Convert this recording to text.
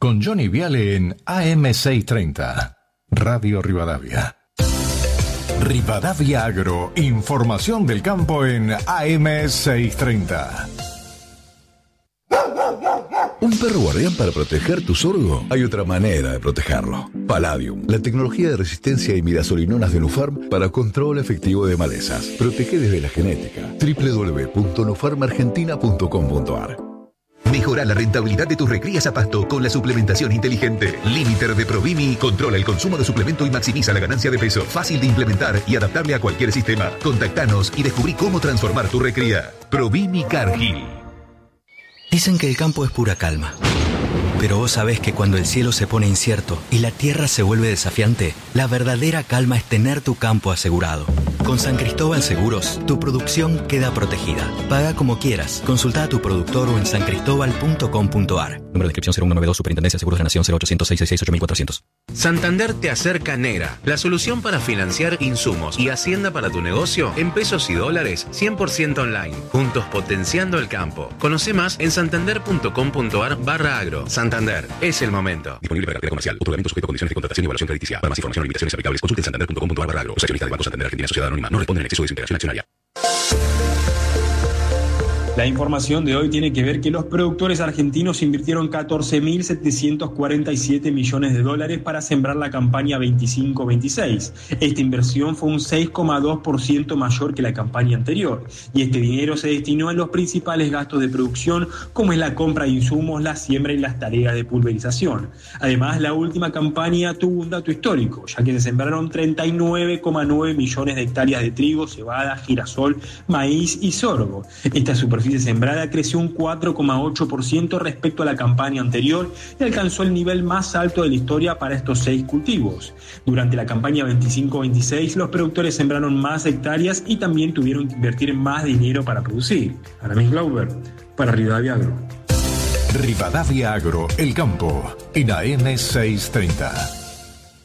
con Johnny Viale en AM630. Radio Rivadavia. Rivadavia Agro, información del campo en AM630. ¿Un perro guardián para proteger tu sorgo? Hay otra manera de protegerlo. Palladium, la tecnología de resistencia a imidazolinonas de Nufarm para control efectivo de malezas. Protege desde la genética. www.nufarmargentina.com.ar. Mejora la rentabilidad de tus recrías a pasto con la suplementación inteligente. Limiter de Provimi controla el consumo de suplemento y maximiza la ganancia de peso. Fácil de implementar y adaptable a cualquier sistema. Contactanos y descubrí cómo transformar tu recría. Provimi Cargill. Dicen que el campo es pura calma. Pero vos sabés que cuando el cielo se pone incierto y la tierra se vuelve desafiante, la verdadera calma es tener tu campo asegurado. Con San Cristóbal Seguros, tu producción queda protegida. Paga como quieras. Consulta a tu productor o en sancristobal.com.ar. Número de inscripción 0192, Superintendencia de Seguros de la Nación 0800 666 8400. Santander te acerca Nera, la solución para financiar insumos y hacienda para tu negocio en pesos y dólares 100% online. Juntos potenciando el campo. Conoce más en santander.com.ar/agro. Santander, es el momento. Disponible para cartera comercial. Otorgamiento sujeto a condiciones de contratación y evaluación crediticia. Para más información o limitaciones aplicables, consulte en santander.com.ar/agro. Los accionistas del Banco Santander Argentina Sociedad Anónima no responden en exceso de su integración accionaria. La información de hoy tiene que ver que los productores argentinos invirtieron 14.747 millones de dólares para sembrar la campaña 25-26. Esta inversión fue un 6,2% mayor que la campaña anterior y este dinero se destinó a los principales gastos de producción como es la compra de insumos, la siembra y las tareas de pulverización. Además, la última campaña tuvo un dato histórico, ya que se sembraron 39,9 millones de hectáreas de trigo, cebada, girasol, maíz y sorgo. Esta superficie sembrada creció un 4,8% respecto a la campaña anterior y alcanzó el nivel más alto de la historia para estos 6 cultivos. Durante la campaña 25-26, los productores sembraron más hectáreas y también tuvieron que invertir más dinero para producir. Aramis Glauber, para Rivadavia Agro. Rivadavia Agro, el campo, en AM630.